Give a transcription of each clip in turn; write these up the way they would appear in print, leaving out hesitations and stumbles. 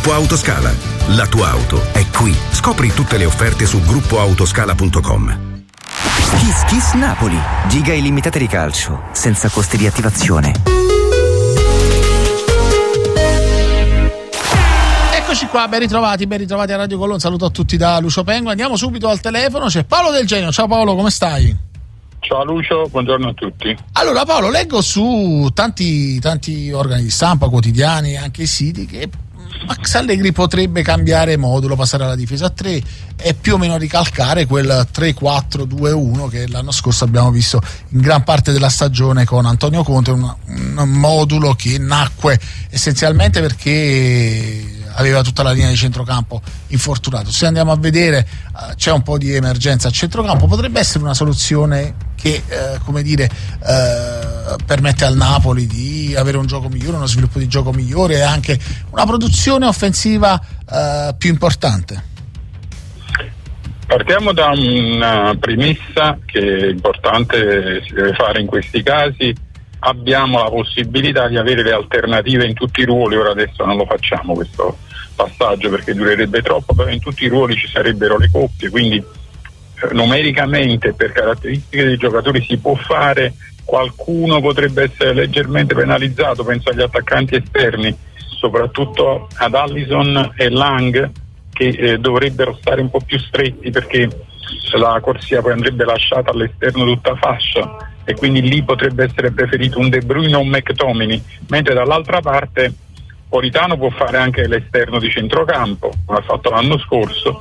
Gruppo Autoscala. La tua auto è qui. Scopri tutte le offerte su gruppoautoscala.com. Kiss Kiss Napoli. Giga illimitate di calcio, senza costi di attivazione. Eccoci qua, ben ritrovati a Radio Collo. Un saluto a tutti da Lucio Pengo. Andiamo subito al telefono, c'è Paolo Del Genio. Ciao Paolo, come stai? Ciao Lucio, buongiorno a tutti. Allora Paolo, leggo su tanti organi di stampa, quotidiani, anche siti, che Max Allegri potrebbe cambiare modulo, passare alla difesa a 3 e più o meno ricalcare quel 3-4-2-1 che l'anno scorso abbiamo visto in gran parte della stagione con Antonio Conte, un modulo che nacque essenzialmente perché aveva tutta la linea di centrocampo infortunato. Se andiamo a vedere c'è un po' di emergenza a centrocampo, potrebbe essere una soluzione che permette al Napoli di avere un gioco migliore, uno sviluppo di gioco migliore e anche una produzione offensiva più importante. Partiamo da una premessa che è importante, si deve fare in questi casi. Abbiamo la possibilità di avere le alternative in tutti i ruoli. Ora adesso non lo facciamo questo passaggio perché durerebbe troppo, però in tutti i ruoli ci sarebbero le coppie, quindi numericamente per caratteristiche dei giocatori si può fare. Qualcuno potrebbe essere leggermente penalizzato, penso agli attaccanti esterni, soprattutto ad Alisson e Lang, che dovrebbero stare un po' più stretti perché la corsia poi andrebbe lasciata all'esterno tutta fascia e quindi lì potrebbe essere preferito un De Bruyne o un McTominay, mentre dall'altra parte Politano può fare anche l'esterno di centrocampo, come ha fatto l'anno scorso,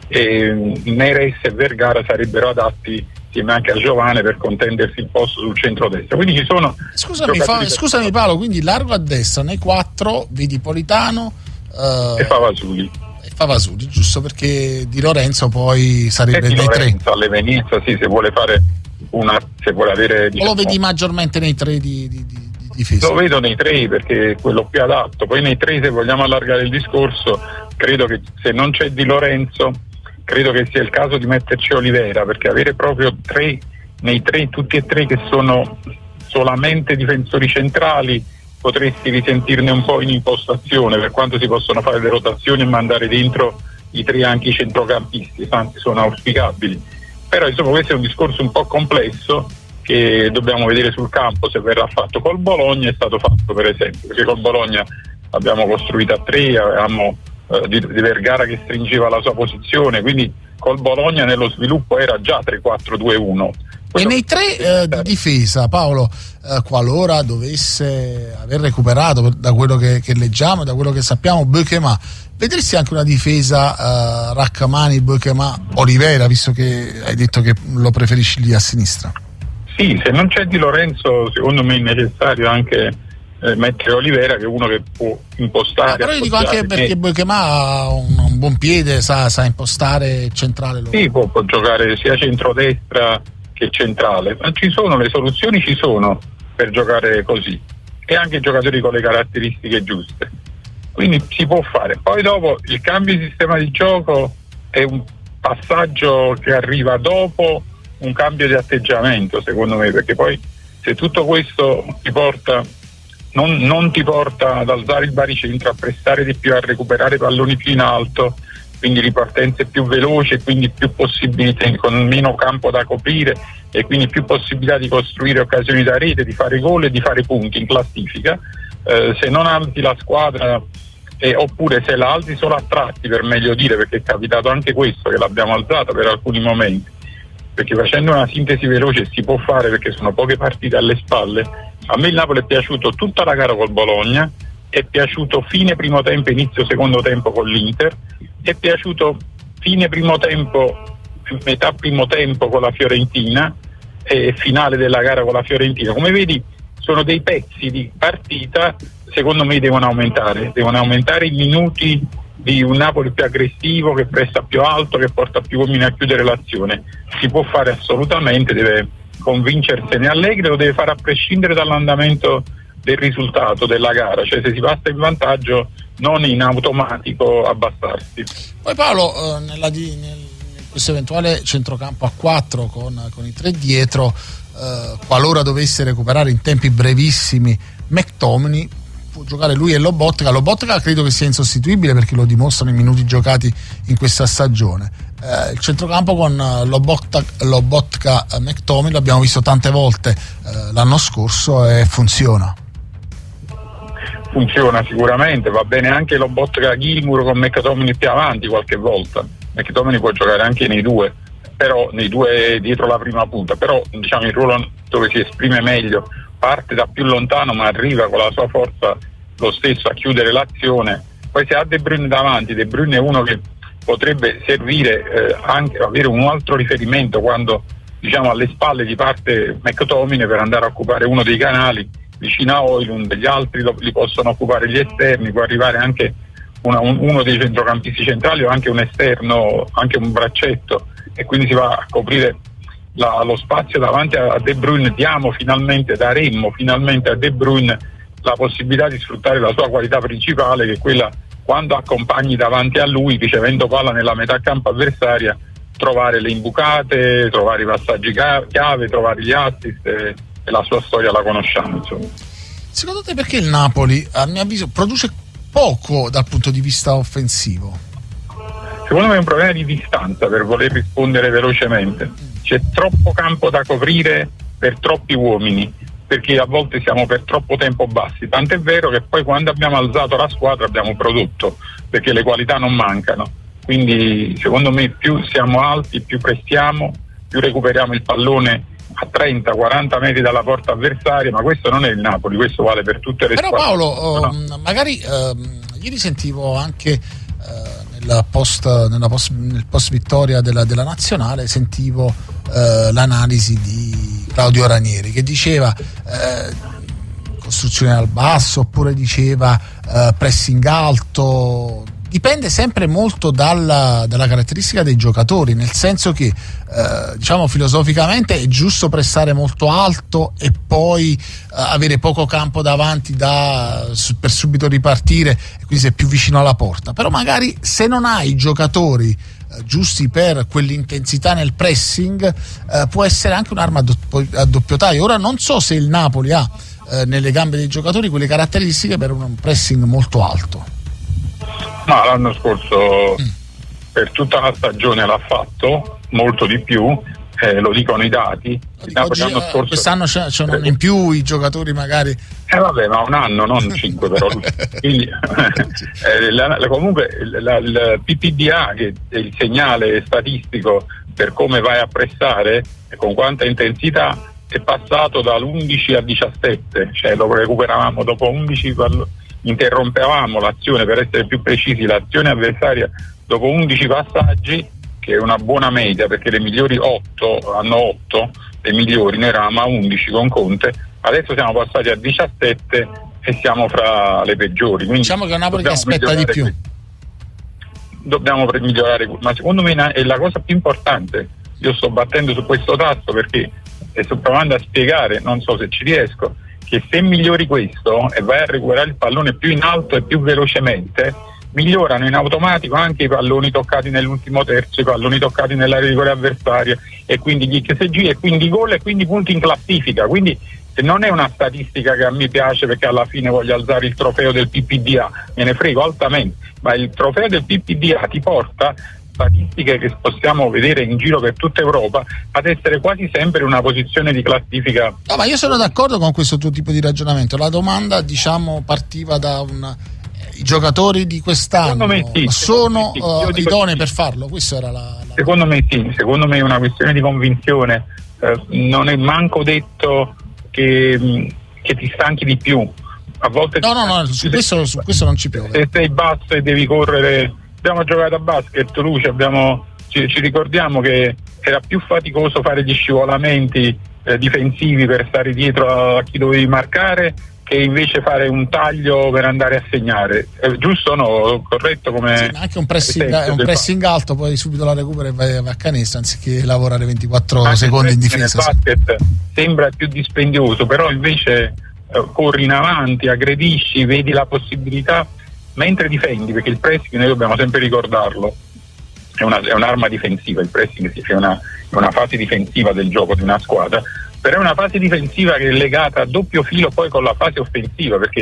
e Neres e Vergara sarebbero adatti insieme anche a Giovane per contendersi il posto sul centro-destra. Quindi ci sono scusami Paolo, quindi largo a destra nei 4 vedi Politano e Favasuli, giusto, perché Di Lorenzo poi sarebbe nei 3 all'evenienza, sì, se vuole fare se vuole avere, o lo vedi maggiormente nei 3 di difesa? Lo vedo nei 3 perché è quello più adatto. Poi nei 3, se vogliamo allargare il discorso, credo che se non c'è Di Lorenzo credo che sia il caso di metterci Olivera, perché avere proprio 3 nei 3, tutti e 3 che sono solamente difensori centrali, potresti risentirne un po' in impostazione, per quanto si possono fare le rotazioni e mandare dentro i 3 anche i centrocampisti, tanti sono auspicabili. Però insomma questo è un discorso un po' complesso che dobbiamo vedere sul campo se verrà fatto. Col Bologna è stato fatto, per esempio, perché col Bologna abbiamo costruito a 3, avevamo di Vergara che stringeva la sua posizione, quindi col Bologna nello sviluppo era già 3-4-2-1. E nei 3 di difesa, Paolo, qualora dovesse aver recuperato, da quello che leggiamo e da quello che sappiamo, Beuchema, vedresti anche una difesa Rachmani, Beuchema, Olivera, visto che hai detto che lo preferisci lì a sinistra? Sì, se non c'è Di Lorenzo secondo me è necessario anche mettere Olivera, che è uno che può impostare. Però io dico anche perché Beuchema ha un buon piede, sa impostare centrale. Sì, può giocare sia centrodestra che centrale, ma ci sono le soluzioni, ci sono per giocare così, e anche giocatori con le caratteristiche giuste, quindi si può fare. Poi dopo il cambio di sistema di gioco è un passaggio che arriva dopo un cambio di atteggiamento, secondo me, perché poi se tutto questo ti porta non ti porta ad alzare il baricentro, a prestare di più, a recuperare palloni più in alto, quindi ripartenze più veloci, quindi più possibilità, con meno campo da coprire e quindi più possibilità di costruire occasioni da rete, di fare gol e di fare punti in classifica. Se non alzi la squadra oppure se la alzi solo a tratti, per meglio dire, perché è capitato anche questo che l'abbiamo alzata per alcuni momenti, perché facendo una sintesi veloce si può fare perché sono poche partite alle spalle. A me il Napoli è piaciuto tutta la gara col Bologna, è piaciuto fine primo tempo, inizio secondo tempo con l'Inter, è piaciuto fine primo tempo, metà primo tempo con la Fiorentina e finale della gara con la Fiorentina. Come vedi sono dei pezzi di partita, secondo me devono aumentare i minuti di un Napoli più aggressivo, che presta più alto, che porta più uomini a chiudere l'azione. Si può fare assolutamente, deve convincersene Allegri, lo deve fare a prescindere dall'andamento del risultato della gara, cioè se si passa in vantaggio non in automatico abbassarsi. Poi Paolo, in questo eventuale centrocampo a 4 con i 3 dietro, qualora dovesse recuperare in tempi brevissimi McTominay, può giocare lui e Lobotka credo che sia insostituibile, perché lo dimostrano i minuti giocati in questa stagione. Il centrocampo con Lobotka McTominay l'abbiamo visto tante volte l'anno scorso e funziona sicuramente. Va bene anche Lobotka Gilmour con McTominay più avanti qualche volta. McTominay può giocare anche nei due dietro la prima punta, però diciamo il ruolo dove si esprime meglio, parte da più lontano ma arriva con la sua forza lo stesso a chiudere l'azione. Poi se ha De Bruyne davanti, De Bruyne è uno che potrebbe servire anche avere un altro riferimento quando diciamo alle spalle di parte McTominay per andare a occupare uno dei canali vicino a Højlund. Gli altri li possono occupare gli esterni, può arrivare anche uno dei centrocampisti centrali o anche un esterno, anche un braccetto, e quindi si va a coprire lo spazio davanti a De Bruyne. Daremmo finalmente a De Bruyne la possibilità di sfruttare la sua qualità principale, che è quella, quando accompagni davanti a lui ricevendo palla nella metà campo avversaria, trovare le imbucate, trovare i passaggi chiave, trovare gli assist, e la sua storia la conosciamo, insomma. Secondo te perché il Napoli, a mio avviso, produce poco dal punto di vista offensivo? Secondo me è un problema di distanza, per voler rispondere velocemente. C'è troppo campo da coprire per troppi uomini, perché a volte siamo per troppo tempo bassi, tant'è vero che poi quando abbiamo alzato la squadra abbiamo prodotto, perché le qualità non mancano. Quindi secondo me più siamo alti, più prestiamo, più recuperiamo il pallone a 30-40 metri dalla porta avversaria, ma questo non è il Napoli, questo vale per tutte le però squadre. Paolo, magari ieri sentivo anche nel post vittoria della nazionale, sentivo l'analisi di Claudio Ranieri che diceva costruzione al basso, oppure diceva pressing alto. Dipende sempre molto dalla caratteristica dei giocatori, nel senso che diciamo filosoficamente è giusto pressare molto alto e poi avere poco campo davanti per subito ripartire, e quindi sei più vicino alla porta. Però magari se non hai i giocatori giusti per quell'intensità nel pressing, può essere anche un'arma a doppio taglio. Ora non so se il Napoli ha nelle gambe dei giocatori quelle caratteristiche per un pressing molto alto. No, l'anno scorso per tutta la stagione l'ha fatto molto di più, lo dicono i dati. L'anno scorso, quest'anno c'è un anno in più, i giocatori magari. Vabbè, ma un anno, non 5 però. Quindi comunque il PPDA, che è il segnale statistico per come vai a pressare e con quanta intensità, è passato dall'11 al 17, cioè lo recuperavamo dopo 11 interrompevamo l'azione, per essere più precisi, l'azione avversaria dopo 11 passaggi, che è una buona media, perché le migliori hanno 8, le migliori, noi eravamo a 11 con Conte, adesso siamo passati a 17 e siamo fra le peggiori. Quindi diciamo che è Napoli che aspetta di più. Dobbiamo migliorare, ma secondo me è la cosa più importante. Io sto battendo su questo tasto perché sto provando a spiegare, non so se ci riesco, che se migliori questo e vai a recuperare il pallone più in alto e più velocemente, migliorano in automatico anche i palloni toccati nell'ultimo terzo, i palloni toccati nell'area di rigore avversaria, e quindi gli XG, e quindi gol, e quindi punti in classifica. Quindi non è una statistica che a me piace perché alla fine voglio alzare il trofeo del PPDA, me ne frego altamente, ma il trofeo del PPDA ti porta statistiche che possiamo vedere in giro per tutta Europa ad essere quasi sempre una posizione di classifica. No, ma io sono d'accordo con questo tuo tipo di ragionamento. La domanda, diciamo, partiva da i giocatori di quest'anno sono idonei per farlo? Questo era Secondo me sì, secondo me è una questione di convinzione. Non è manco detto che ti stanchi di più. A volte su questo non ci piove. Se sei basso e devi correre. Abbiamo giocato a basket, Luce, ci ricordiamo che era più faticoso fare gli scivolamenti difensivi per stare dietro a chi dovevi marcare, che invece fare un taglio per andare a segnare. Giusto o no? Corretto come... Sì, ma anche un pressing alto, poi subito la recupera e vai a canestro, anziché lavorare 24 secondi in difesa. Il basket sembra più dispendioso, però invece corri in avanti, aggredisci, vedi la possibilità mentre difendi, perché il pressing, noi dobbiamo sempre ricordarlo, è un'arma difensiva. Il pressing è una fase difensiva del gioco di una squadra, però è una fase difensiva che è legata a doppio filo poi con la fase offensiva, perché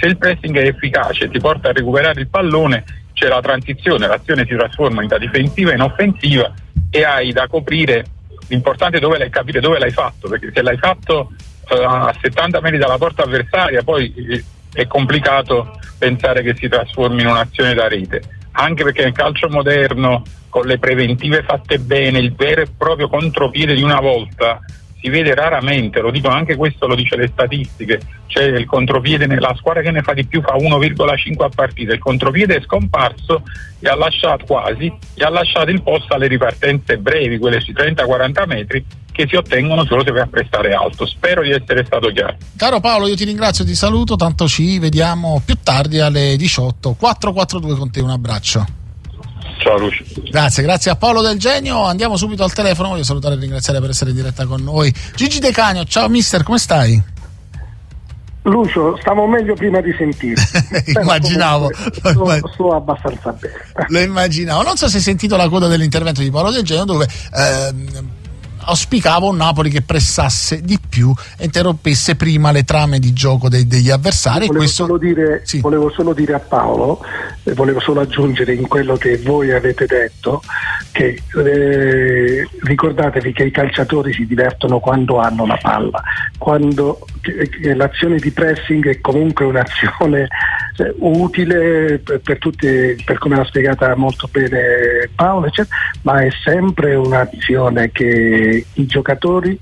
se il pressing è efficace e ti porta a recuperare il pallone, c'è la transizione, l'azione si trasforma da difensiva in offensiva e hai da coprire. L'importante è capire dove l'hai fatto, perché se l'hai fatto a 70 metri dalla porta avversaria poi è complicato pensare che si trasformi in un'azione da rete, anche perché nel calcio moderno, con le preventive fatte bene, il vero e proprio contropiede di una volta si vede raramente. Lo dico, anche questo lo dice le statistiche, cioè il contropiede, la squadra che ne fa di più fa 1,5 a partita, il contropiede è scomparso e ha lasciato il posto alle ripartenze brevi, quelle sui 30-40 metri, che si ottengono solo se vai a prestare alto. Spero di essere stato chiaro. Caro Paolo, io ti ringrazio, ti saluto, tanto ci vediamo più tardi alle 18. 442 con te, un abbraccio. Ciao Lucio. Grazie a Paolo Del Genio. Andiamo subito al telefono, voglio salutare e ringraziare per essere in diretta con noi Gigi De Canio. Ciao mister, come stai? Lucio, stavo meglio prima di sentire. Immaginavo. Sto abbastanza bene. Lo immaginavo. Non so se hai sentito la coda dell'intervento di Paolo Del Genio, dove auspicava un Napoli che pressasse di più e interrompesse prima le trame di gioco degli avversari. Volevo solo dire a Paolo, volevo solo aggiungere in quello che voi avete detto, che ricordatevi che i calciatori si divertono quando hanno la palla, che l'azione di pressing è comunque un'azione utile per tutti, per come l'ha spiegata molto bene Paolo, eccetera, ma è sempre un'azione che i giocatori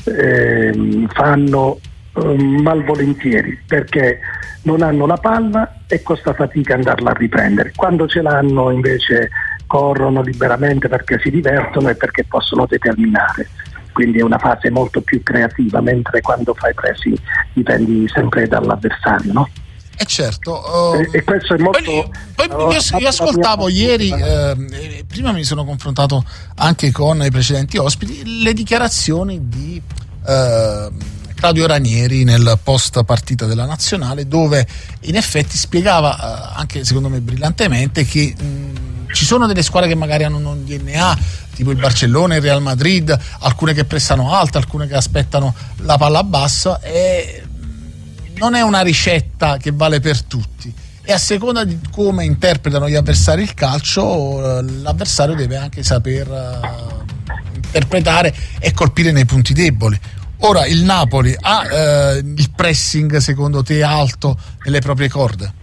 fanno malvolentieri, perché non hanno la palla e costa fatica andarla a riprendere. Quando ce l'hanno invece corrono liberamente perché si divertono e perché possono determinare. Quindi è una fase molto più creativa, mentre quando fai pressing dipendi sempre dall'avversario, no? Certo, e questo è molto. Poi io ascoltavo ieri, prima mi sono confrontato anche con i precedenti ospiti, le dichiarazioni di Claudio Ranieri nel post partita della nazionale, dove in effetti spiegava anche secondo me brillantemente che ci sono delle squadre che magari hanno un DNA tipo il Barcellona, il Real Madrid, alcune che pressano alto, alcune che aspettano la palla bassa, e non è una ricetta che vale per tutti, e a seconda di come interpretano gli avversari il calcio, l'avversario deve anche saper interpretare e colpire nei punti deboli. Ora il Napoli ha il pressing secondo te alto nelle proprie corde?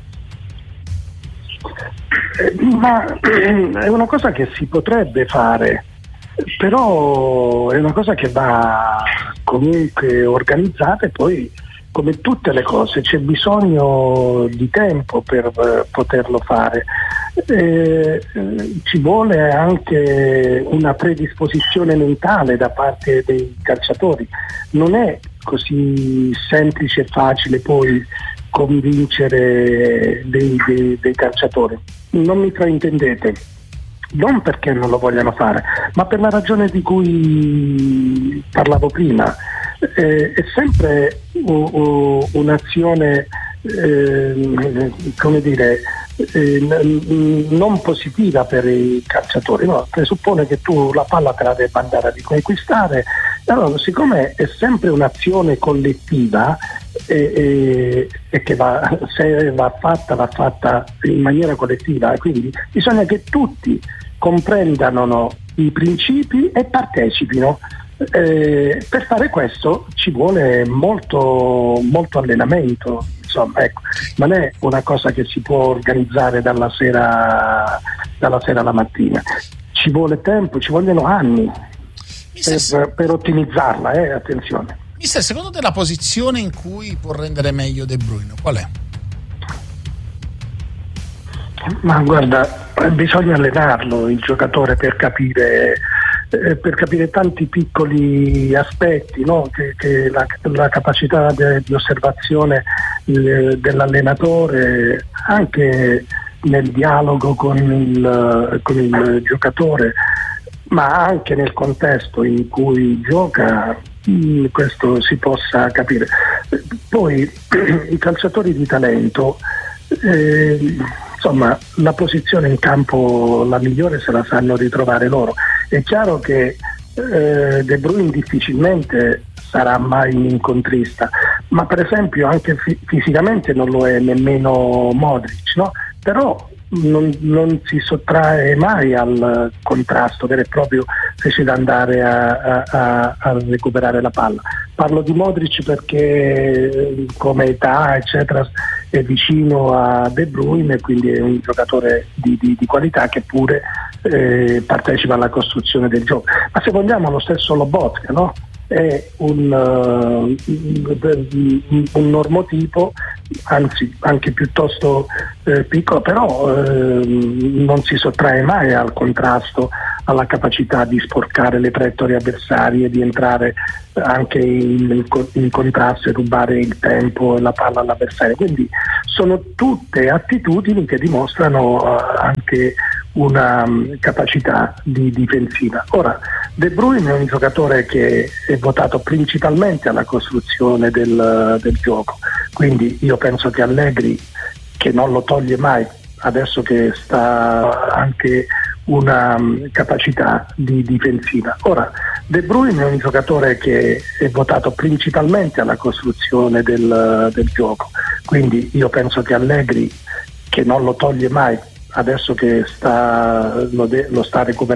Ma è una cosa che si potrebbe fare, però è una cosa che va comunque organizzata, e poi come tutte le cose c'è bisogno di tempo per poterlo fare. Ci vuole anche una predisposizione mentale da parte dei calciatori. Non è così semplice e facile poi convincere dei calciatori. Non mi fraintendete, non perché non lo vogliano fare, ma per la ragione di cui parlavo prima. È sempre un'azione come dire non positiva per i calciatori, no? Presuppone che tu la palla te la debba andare a riconquistare. Allora, siccome è sempre un'azione collettiva e che se va fatta in maniera collettiva, quindi bisogna che tutti comprendano i principi e partecipino. Per fare questo ci vuole molto allenamento, insomma, ecco. Non è una cosa che si può organizzare dalla sera alla mattina, ci vuole tempo, ci vogliono anni per ottimizzarla, attenzione. Mister, secondo te la posizione in cui può rendere meglio De Bruyne qual è? Ma guarda, bisogna allenarlo il giocatore per capire tanti piccoli aspetti, no? che la capacità di osservazione dell'allenatore anche nel dialogo con il giocatore, ma anche nel contesto in cui gioca, questo si possa capire. Poi i calciatori di talento, insomma, la posizione in campo la migliore se la sanno ritrovare loro. È chiaro che De Bruyne difficilmente sarà mai un incontrista, ma per esempio anche fisicamente non lo è nemmeno Modric, no? Però non si sottrae mai al contrasto vero e proprio se c'è da andare a recuperare la palla. Parlo di Modric perché come età eccetera è vicino a De Bruyne, quindi è un giocatore di qualità che pure partecipa alla costruzione del gioco. Ma se vogliamo lo stesso Lobotka, no? È un normotipo, anzi anche piuttosto piccolo, però non si sottrae mai al contrasto, alla capacità di sporcare le traiettorie avversarie, di entrare anche in contrasto e rubare il tempo e la palla all'avversario. Quindi sono tutte attitudini che dimostrano anche una capacità di difensiva. Ora, De Bruyne è un giocatore che è votato principalmente alla costruzione del gioco, quindi io penso che Allegri, che non lo toglie mai, adesso che sta anche una capacità di difensiva. Ora, De Bruyne è un giocatore che è votato principalmente alla costruzione del gioco, quindi io penso che Allegri, che non lo toglie mai, adesso che lo sta recuperando